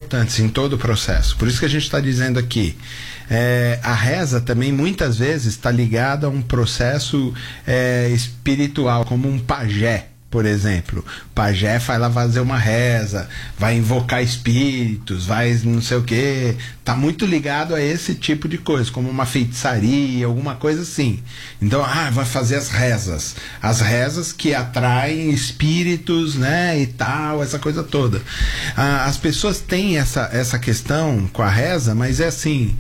importantes em todo o processo. Por isso que a gente está dizendo aqui, a reza também muitas vezes está ligada a um processo espiritual, como um pajé, por exemplo. O pajé vai lá fazer uma reza, vai invocar espíritos, vai não sei o que, tá muito ligado a esse tipo de coisa, como uma feitiçaria, alguma coisa assim. Então, vai fazer as rezas que atraem espíritos, né, e tal, essa coisa toda. As pessoas têm essa questão com a reza, mas é assim,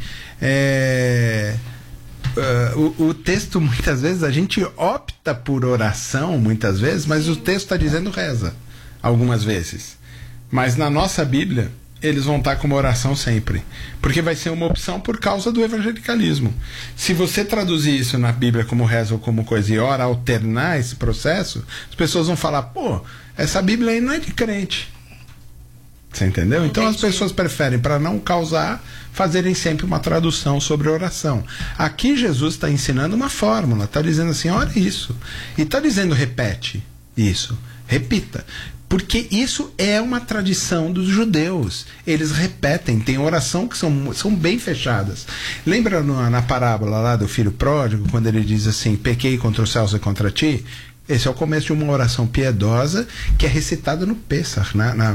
o texto, muitas vezes a gente opta por oração, muitas vezes, mas o texto está dizendo reza, algumas vezes. Mas na nossa Bíblia eles vão estar como oração sempre, porque vai ser uma opção por causa do evangelicalismo. Se você traduzir isso na Bíblia como reza ou como coisa e ora, alternar esse processo, as pessoas vão falar, essa Bíblia aí não é de crente. Você entendeu? Então as pessoas preferem, para não causar, fazerem sempre uma tradução sobre oração. Aqui Jesus está ensinando uma fórmula, está dizendo assim, olha isso, e está dizendo repete isso, repita, porque isso é uma tradição dos judeus. Eles repetem, tem oração que são bem fechadas. Lembra na parábola lá do filho pródigo, quando ele diz assim, pequei contra os céus e contra ti? Esse é o começo de uma oração piedosa que é recitada no Pêssar,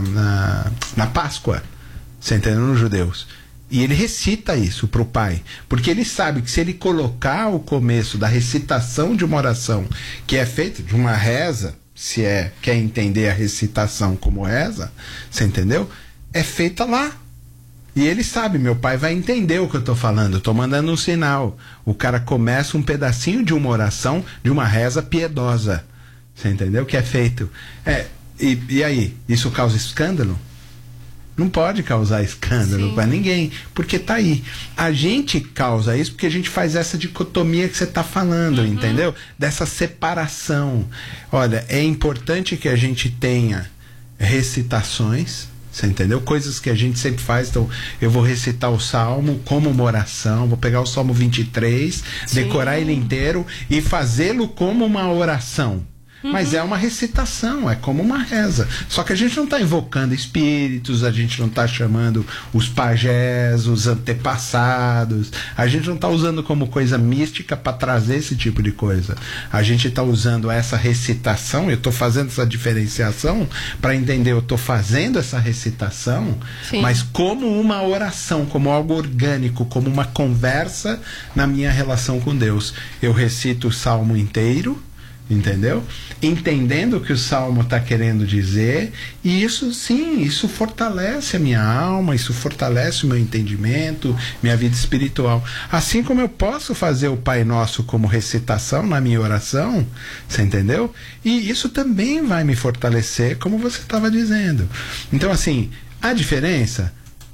na Páscoa, você entendeu? Nos judeus. E ele recita isso para o pai, porque ele sabe que se ele colocar o começo da recitação de uma oração que é feita de uma reza, quer entender a recitação como reza, você entendeu? É feita lá. E ele sabe, meu pai vai entender o que eu estou falando, eu estou mandando um sinal. O cara começa um pedacinho de uma oração, de uma reza piedosa. Você entendeu? Que é feito. E aí, isso causa escândalo? Não pode causar escândalo para ninguém, porque tá aí. A gente causa isso porque a gente faz essa dicotomia que você está falando, entendeu? Dessa separação. Olha, é importante que a gente tenha recitações, você entendeu? Coisas que a gente sempre faz. Então, eu vou recitar o Salmo como uma oração, vou pegar o Salmo 23, decorar ele inteiro e fazê-lo como uma oração. Mas é uma recitação, é como uma reza. Só que a gente não está invocando espíritos, a gente não está chamando os pajés, os antepassados, a gente não está usando como coisa mística para trazer esse tipo de coisa. A gente está usando essa recitação, eu estou fazendo essa diferenciação para entender, eu estou fazendo essa recitação, mas como uma oração, como algo orgânico, como uma conversa na minha relação com Deus. Eu recito o Salmo inteiro, entendeu? Entendendo o que o Salmo está querendo dizer, e isso sim, isso fortalece a minha alma, isso fortalece o meu entendimento, minha vida espiritual. Assim como eu posso fazer o Pai Nosso como recitação na minha oração, você entendeu? E isso também vai me fortalecer, como você estava dizendo. Então, assim, a diferença?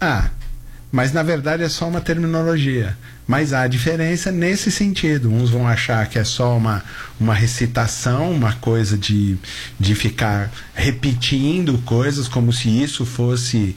Mas na verdade é só uma terminologia. Mas há diferença nesse sentido. Uns vão achar que é só uma recitação, uma coisa de ficar repetindo coisas como se isso fosse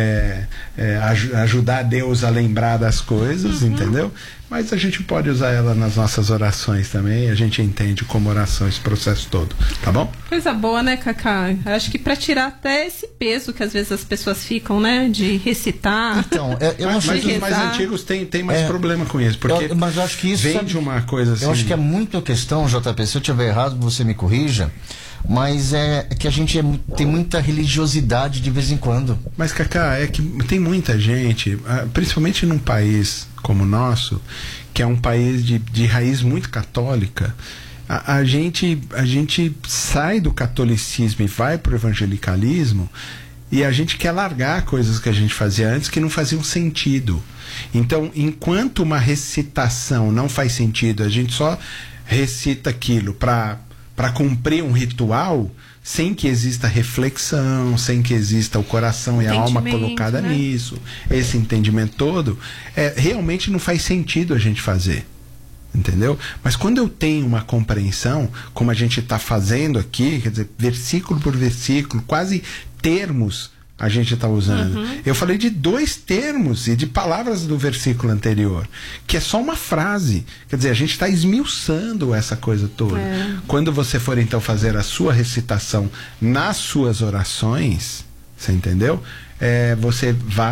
ajudar Deus a lembrar das coisas, entendeu? Mas a gente pode usar ela nas nossas orações também, a gente entende como oração esse processo todo, tá bom? Coisa boa, né, Cacá? Acho que para tirar até esse peso que às vezes as pessoas ficam, né, de recitar. Então, eu acho mas que os mais antigos têm mais problema com isso, porque mas eu acho que isso vem de uma coisa assim. Eu acho que é muito questão, JP, se eu estiver errado, você me corrija, mas é que a gente tem muita religiosidade de vez em quando. Mas, Cacá, é que tem muita gente, principalmente num país como o nosso, que é um país de raiz muito católica, a gente sai do catolicismo e vai pro evangelicalismo, e a gente quer largar coisas que a gente fazia antes que não faziam sentido. Então, enquanto uma recitação não faz sentido, a gente só recita aquilo para cumprir um ritual, sem que exista reflexão, sem que exista o coração e a alma colocada nisso, esse entendimento todo, realmente não faz sentido a gente fazer. Entendeu? Mas quando eu tenho uma compreensão, como a gente está fazendo aqui, quer dizer, versículo por versículo, quase termos a gente está usando. Eu falei de 2 termos e de palavras do versículo anterior, que é só uma frase. Quer dizer, a gente está esmiuçando essa coisa toda. Quando você for então fazer a sua recitação nas suas orações, você entendeu? Você vai